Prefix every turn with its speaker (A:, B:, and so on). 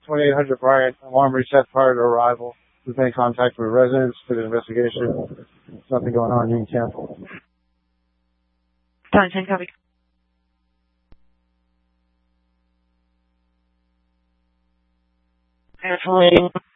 A: 2800 Bryant. Alarm reset prior to arrival. We've made contact with residents for the investigation. There's nothing going on. You can cancel.
B: Done. 10 copy. Canceling.